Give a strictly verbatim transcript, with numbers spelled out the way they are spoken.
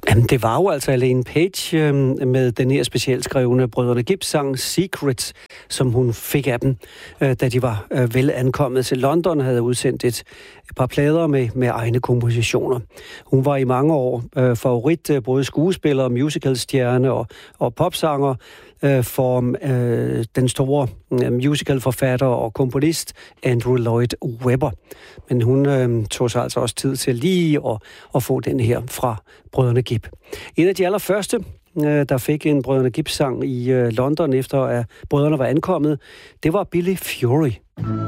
Jamen, det var jo altså Elaine Page øh, med den her specielt skrevne Brødrene Gibbs-sang Secrets, som hun fik af dem, øh, da de var øh, vel ankommet til London og havde udsendt et, et par plader med, med egne kompositioner. Hun var i mange år øh, favorit, øh, både skuespiller, musicalstjerne og, og popsanger øh, for øh, den store øh, musicalforfatter og komponist Andrew Lloyd Webber. Men hun øh, tog sig altså også tid til lige at, at få den her fra Brødrene Gibb. En af de allerførste, øh, der fik en Brødrene Gibb-sang i øh, London, efter at brødrene var ankommet, det var Billy Fury.